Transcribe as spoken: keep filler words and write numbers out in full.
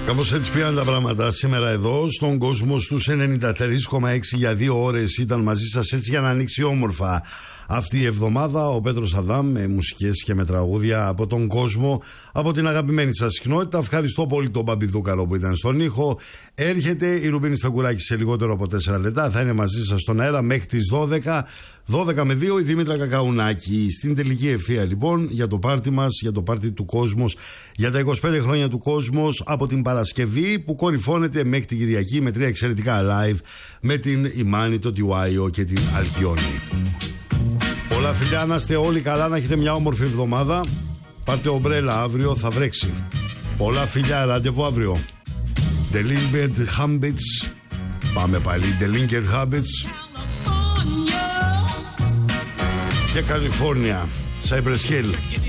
Κάπως έτσι πήγαν τα πράγματα σήμερα εδώ στον κόσμο στους ενενήντα τρία κόμμα έξι. Για δύο ώρες ήταν μαζί σας έτσι για να ανοίξει όμορφα αυτή η εβδομάδα ο Πέτρος Αδάμ με μουσικές και με τραγούδια από τον κόσμο, από την αγαπημένη σας κοινότητα. Ευχαριστώ πολύ τον Παπιδούκαρο που ήταν στον ήχο. Έρχεται η Ρουμπίνη Σταγκουράκη σε λιγότερο από τέσσερα λεπτά. Θα είναι μαζί σας στον αέρα μέχρι τις δώδεκα. δώδεκα με δύο η Δήμητρα Κακαουνάκη. Στην τελική ευθεία λοιπόν για το πάρτι μας, για το πάρτι του Κόσμος, για τα είκοσι πέντε χρόνια του Κόσμος από την Παρασκευή που κορυφώνεται μέχρι την Κυριακή με τρία εξαιρετικά live με την Ιμάνη, το Τιουάιο και την Αλκιόνη. Πολλά φιλιά, να είστε όλοι καλά, να έχετε μια όμορφη εβδομάδα. Πάρτε ομπρέλα, αύριο θα βρέξει. Πολλά φιλιά, ραντεβού αύριο. Delinquent Habits. Πάμε πάλι, Delinquent Habits. Και Καλιφόρνια, Cypress Hill.